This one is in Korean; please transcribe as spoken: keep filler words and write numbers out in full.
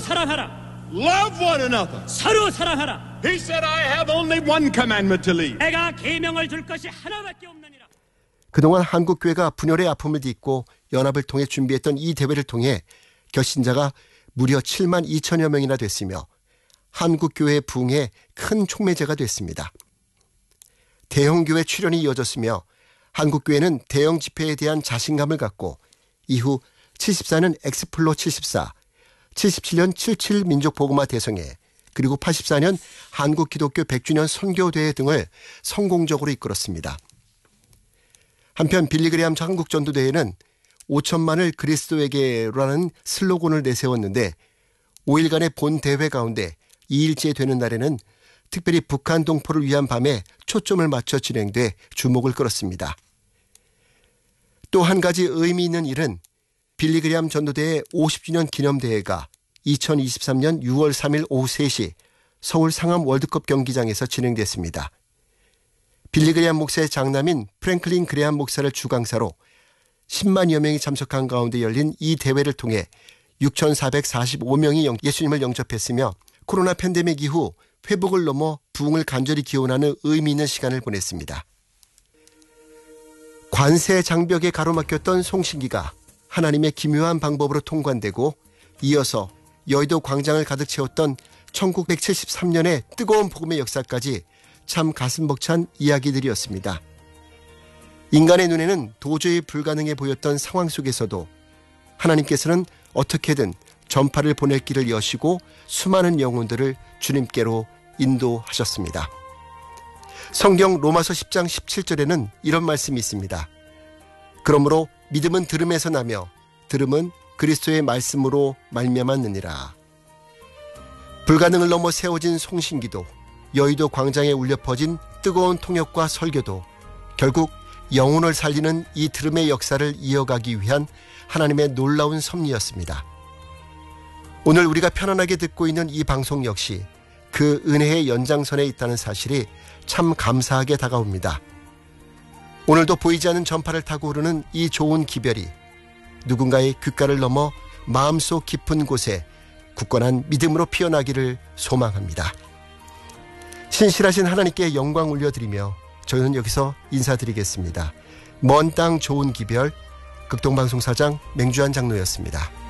사랑하라. Love one another. 서로 사랑하라. He said, I have only one commandment to leave. 내가 계명을 줄 것이 하나밖에 없느니라. 그동안 한국교회가 분열의 아픔을 딛고 연합을 통해 준비했던 이 대회를 통해 결신자가 무려 칠만 이천여 명이나 됐으며 한국교회의 부흥에 큰 촉매제가 됐습니다. 대형교회 출현이 이어졌으며 한국교회는 대형 집회에 대한 자신감을 갖고 이후 칠십사 년 엑스플로 칠십사, 칠십칠 년 칠십칠 민족복음화 대성회, 그리고 팔십사 년 한국기독교 백 주년 선교대회 등을 성공적으로 이끌었습니다. 한편 빌리그레암 한국전도대회는 오천만을 그리스도에게라는 슬로건을 내세웠는데 오 일간의 본 대회 가운데 이 일째 되는 날에는 특별히 북한 동포를 위한 밤에 초점을 맞춰 진행돼 주목을 끌었습니다. 또 한 가지 의미 있는 일은 빌리그레암 전도대회 오십 주년 기념대회가 이천이십삼 년 유월 삼일 오후 세 시 서울 상암 월드컵 경기장에서 진행됐습니다. 빌리그레암 목사의 장남인 프랭클린 그레암 목사를 주강사로 십만여 명이 참석한 가운데 열린 이 대회를 통해 육천사백사십오 명이 예수님을 영접했으며 코로나 팬데믹 이후 회복을 넘어 부흥을 간절히 기원하는 의미 있는 시간을 보냈습니다. 관세 장벽에 가로막혔던 송신기가 하나님의 기묘한 방법으로 통관되고 이어서 여의도 광장을 가득 채웠던 천구백칠십삼 년의 뜨거운 복음의 역사까지 참 가슴 벅찬 이야기들이었습니다. 인간의 눈에는 도저히 불가능해 보였던 상황 속에서도 하나님께서는 어떻게든 전파를 보낼 길을 여시고 수많은 영혼들을 주님께로 인도하셨습니다. 성경 로마서 십 장 십칠 절에는 이런 말씀이 있습니다. 그러므로 믿음은 들음에서 나며 들음은 그리스도의 말씀으로 말미암았느니라. 불가능을 넘어 세워진 송신기도, 여의도 광장에 울려 퍼진 뜨거운 통역과 설교도 결국 영혼을 살리는 이 들음의 역사를 이어가기 위한 하나님의 놀라운 섭리였습니다. 오늘 우리가 편안하게 듣고 있는 이 방송 역시 그 은혜의 연장선에 있다는 사실이 참 감사하게 다가옵니다. 오늘도 보이지 않는 전파를 타고 오르는 이 좋은 기별이 누군가의 귓가를 넘어 마음속 깊은 곳에 굳건한 믿음으로 피어나기를 소망합니다. 신실하신 하나님께 영광 올려드리며 저희는 여기서 인사드리겠습니다. 먼 땅 좋은 기별, 극동방송사장 맹주한 장로였습니다.